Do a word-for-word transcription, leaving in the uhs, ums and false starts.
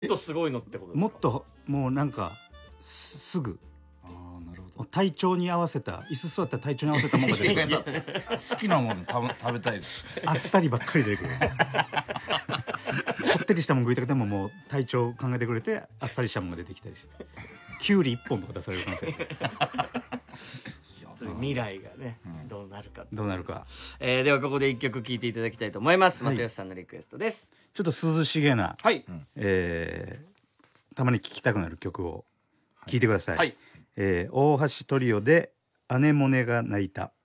とすごいのってことですか？ もっともうなんかすすぐああなるほど。 体調に合わせた椅子座ったら体調に合わせたものが出てくる好きなもの食べ食べたいです。 あっさりばっかり出てくるこってりしたもん食いたくてももう体調考えてくれてあっさりしたもんが出てきたりしてきゅうりいっぽんとか出される可能性未来がね、うん、どうなるかどうなるか、 えー、ではここで一曲聴いていただきたいと思います。又吉さんのリクエストです。 ちょっと涼しげな、 はい、 えー、たまに聴きたくなる曲を聴いてください、 はい、 えー、大橋トリオでアネモネが鳴いた。